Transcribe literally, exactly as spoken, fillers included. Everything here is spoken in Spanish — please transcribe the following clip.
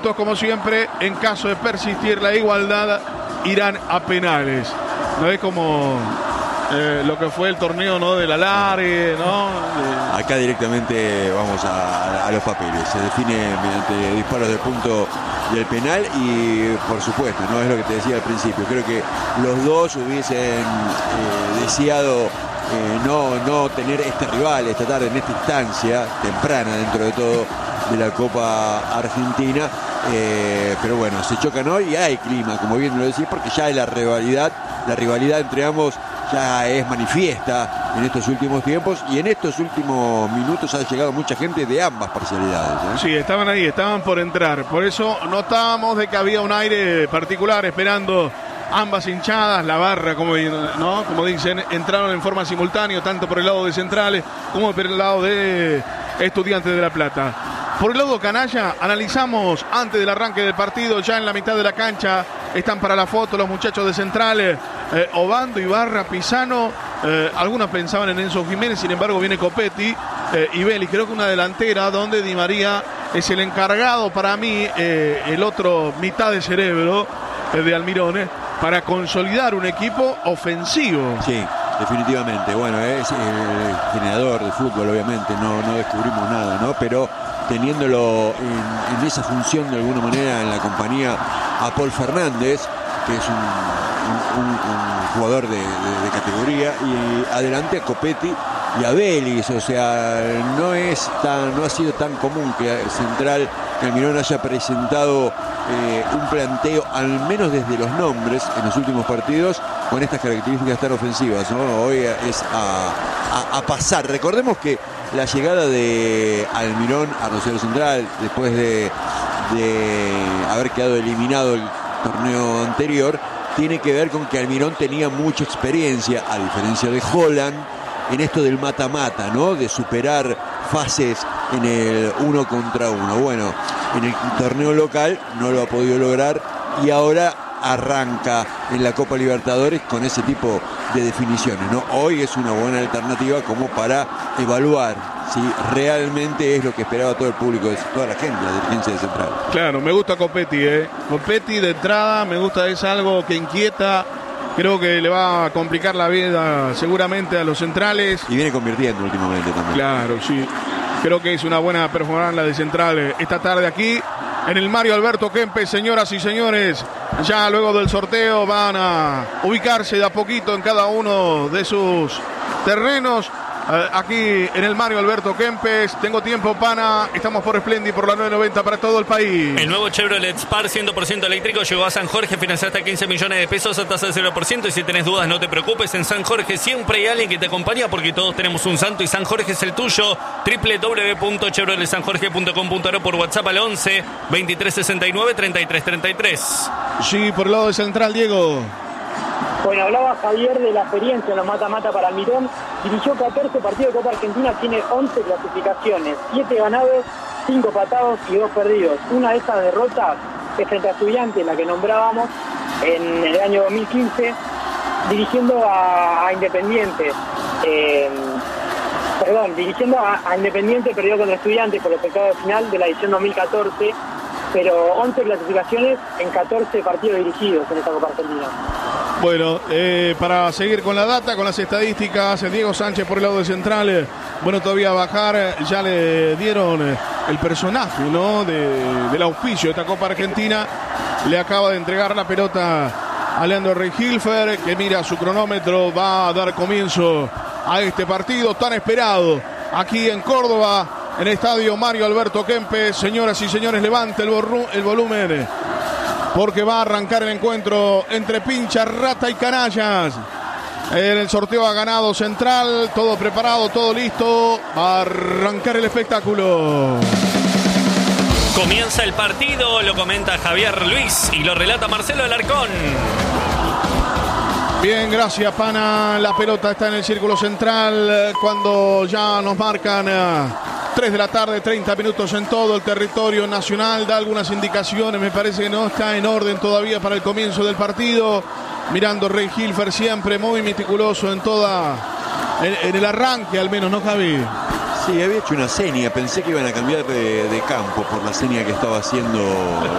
Como siempre, en caso de persistir la igualdad, irán a penales. No es como eh, lo que fue el torneo, ¿no?, del alargue, ¿no? De... Acá directamente vamos a, a los papeles. Se define mediante disparos de punto del penal y, por supuesto, no es lo que te decía al principio. Creo que los dos hubiesen eh, deseado eh, no, no tener este rival esta tarde en esta instancia temprana dentro de todo de la Copa Argentina. Eh, pero bueno, se chocan hoy y hay clima, como bien lo decís, porque ya la rivalidad, la rivalidad entre ambos ya es manifiesta en estos últimos tiempos y en estos últimos minutos ha llegado mucha gente de ambas parcialidades, ¿eh? Sí, estaban ahí, estaban por entrar, por eso notábamos de que había un aire particular esperando ambas hinchadas, la barra, como, ¿no?, como dicen, entraron en forma simultánea, tanto por el lado de Centrales como por el lado de Estudiantes de La Plata. Por el lado canalla, analizamos antes del arranque del partido, ya en la mitad de la cancha, están para la foto los muchachos de Centrales, eh, Obando, Ibarra, Pisano, eh, algunos pensaban en Enzo Jiménez, sin embargo viene Copetti eh, y Belli, creo que una delantera donde Di María es el encargado para mí, eh, el otro mitad de cerebro eh, de Almirón, eh, para consolidar un equipo ofensivo. Sí. Definitivamente, bueno, es el generador de fútbol, obviamente, no, no descubrimos nada, ¿no? Pero teniéndolo en, en esa función de alguna manera en la compañía a Paul Fernández, que es un, un, un, un jugador de, de, de categoría, y adelante a Copetti y a Vélez, o sea, no es tan, no ha sido tan común que Central, que Almirón haya presentado eh, un planteo, al menos desde los nombres, en los últimos partidos, con estas características tan ofensivas, ¿no? Hoy es a, a, a pasar. Recordemos que la llegada de Almirón a Rosario Central, después de, de haber quedado eliminado el torneo anterior, tiene que ver con que Almirón tenía mucha experiencia, a diferencia de Holland, en esto del mata-mata, ¿no? De superar fases en el uno contra uno. Bueno, en el torneo local no lo ha podido lograr y ahora arranca en la Copa Libertadores con ese tipo de definiciones, ¿no? Hoy es una buena alternativa como para evaluar si realmente es lo que esperaba todo el público, toda la gente, la defensa de Central. Claro, me gusta Copetti, ¿eh? Copetti de entrada, me gusta, es algo que inquieta. Creo que le va a complicar la vida seguramente a los centrales. Y viene convirtiendo últimamente también. Claro, sí. Creo que es una buena performance la de Central esta tarde aquí en el Mario Alberto Kempes. Señoras y señores, ya luego del sorteo van a ubicarse de a poquito en cada uno de sus terrenos. Aquí en el Mario Alberto Kempes. Tengo tiempo, pana. Estamos por Splendid por la nueve noventa para todo el país. El nuevo Chevrolet Spar cien por ciento eléctrico llegó a San Jorge. Financiaste hasta quince millones de pesos a tasa de cero por ciento. Y si tenés dudas, no te preocupes. En San Jorge siempre hay alguien que te acompaña, porque todos tenemos un santo y San Jorge es el tuyo. doble u doble u doble u punto chevrolet san jorge punto com punto a r o por WhatsApp al once veintitrés sesenta y nueve treinta y tres treinta y tres. Sí, por el lado de Central, Diego. Bueno, hablaba Javier de la experiencia en los mata-mata para Almirón. Dirigió catorce partidos de Copa Argentina, tiene once clasificaciones, siete ganados, cinco patados y dos perdidos. Una de esas derrotas es frente a Estudiantes, la que nombrábamos, en el año dos mil quince, dirigiendo a, a Independiente. Eh, perdón, dirigiendo a, a Independiente, perdió contra Estudiantes por los octavos de final de la edición dos mil catorce, pero once clasificaciones en catorce partidos dirigidos en esta Copa Argentina. Bueno, eh, para seguir con la data, con las estadísticas, Diego Sánchez por el lado de Central. Bueno, todavía a bajar, ya le dieron el personaje, ¿no?, de, del auspicio de esta Copa Argentina. Le acaba de entregar la pelota a Leandro Rehilfer, que mira su cronómetro, va a dar comienzo a este partido tan esperado aquí en Córdoba, en el estadio Mario Alberto Kempes. Señoras y señores, levante el, borru- el volumen, porque va a arrancar el encuentro entre Pincha, Rata y Canallas. En el sorteo ha ganado Central, todo preparado, todo listo. Va a arrancar el espectáculo. Comienza el partido, lo comenta Javier Luis y lo relata Marcelo Alarcón. Bien, gracias, pana. La pelota está en el círculo central cuando ya nos marcan tres de la tarde, treinta minutos en todo el territorio nacional. Da algunas indicaciones, me parece que no está en orden todavía para el comienzo del partido. Mirando Rehilfer siempre muy meticuloso en toda, en, en el arranque al menos, ¿no, Javi? Sí, había hecho una seña, pensé que iban a cambiar de, de campo por la seña que estaba haciendo